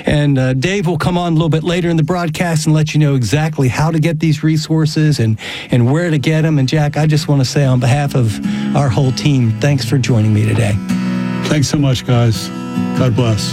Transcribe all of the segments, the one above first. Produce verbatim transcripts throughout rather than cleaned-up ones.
And uh, Dave will come on a little bit later in the broadcast and let you know exactly how to get these resources and, and where to get them. And Jack, I just want to say on behalf of our whole team, thanks for joining me today. Thanks so much, guys. God bless.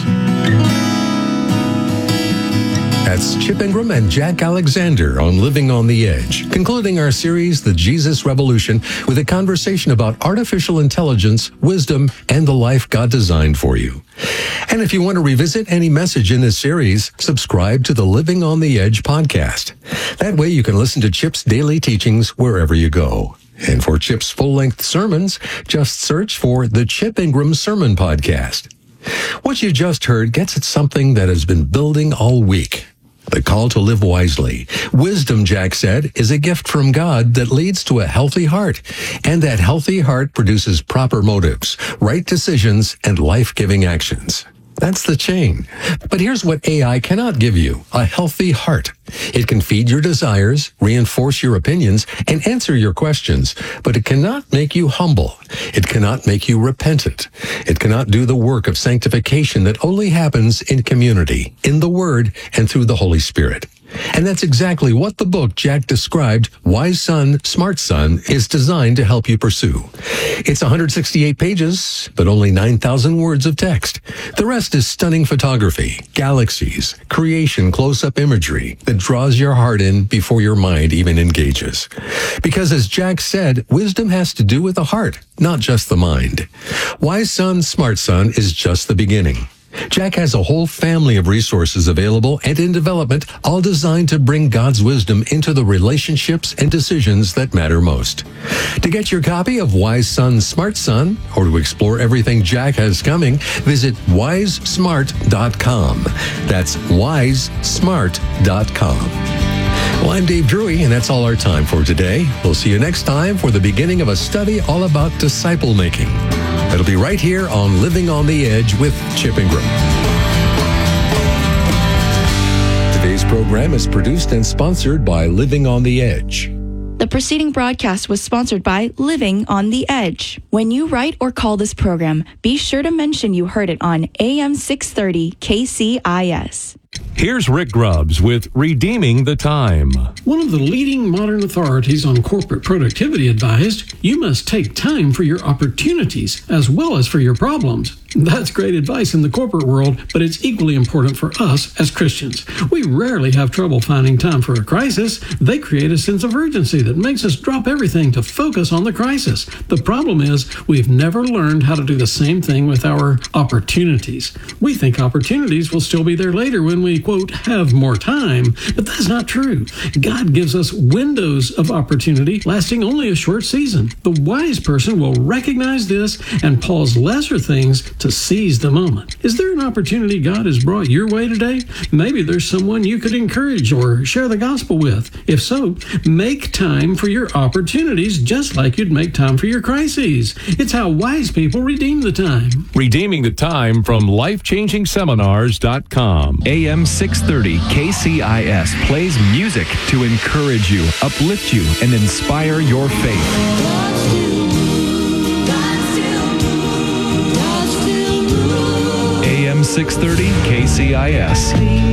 That's Chip Ingram and Jack Alexander on Living on the Edge, concluding our series, The Jesus Revolution, with a conversation about artificial intelligence, wisdom, and the life God designed for you. And if you want to revisit any message in this series, subscribe to the Living on the Edge podcast. That way you can listen to Chip's daily teachings wherever you go. And for Chip's full-length sermons, just search for the Chip Ingram Sermon Podcast. What you just heard gets at something that has been building all week. The call to live wisely. Wisdom, Jack said, is a gift from God that leads to a healthy heart. And that healthy heart produces proper motives, right decisions, and life-giving actions. That's the chain. But here's what A I cannot give you, a healthy heart. It can feed your desires, reinforce your opinions, and answer your questions, but it cannot make you humble. It cannot make you repentant. It cannot do the work of sanctification that only happens in community, in the Word, and through the Holy Spirit. And that's exactly what the book Jack described, Wise Son, Smart Son, is designed to help you pursue. It's one hundred sixty-eight pages, but only nine thousand words of text. The rest is stunning photography, galaxies, creation, close-up imagery that draws your heart in before your mind even engages. Because as Jack said, wisdom has to do with the heart, not just the mind. Wise Son, Smart Son is just the beginning. Jack has a whole family of resources available and in development, all designed to bring God's wisdom into the relationships and decisions that matter most. To get your copy of Wise Son, Smart Son, or to explore everything Jack has coming, visit wise smart dot com. That's wise smart dot com. Well, I'm Dave Drury, and that's all our time for today. We'll see you next time for the beginning of a study all about disciple making. It'll be right here on Living on the Edge with Chip Ingram. Today's program is produced and sponsored by Living on the Edge. The preceding broadcast was sponsored by Living on the Edge. When you write or call this program, be sure to mention you heard it on A M six thirty K C I S. Here's Rick Grubbs with Redeeming the Time. One of the leading modern authorities on corporate productivity advised, you must take time for your opportunities as well as for your problems. That's great advice in the corporate world, but it's equally important for us as Christians. We rarely have trouble finding time for a crisis. They create a sense of urgency that makes us drop everything to focus on the crisis. The problem is we've never learned how to do the same thing with our opportunities. We think opportunities will still be there later when we, quote, have more time, but that's not true. God gives us windows of opportunity lasting only a short season. The wise person will recognize this and pause lesser things to seize the moment. Is there an opportunity God has brought your way today? Maybe there's someone you could encourage or share the gospel with. If so, make time for your opportunities just like you'd make time for your crises. It's how wise people redeem the time. Redeeming the Time from life changing seminars dot com. A M six thirty K C I S plays music to encourage you, uplift you, and inspire your faith. A M six thirty K C I S.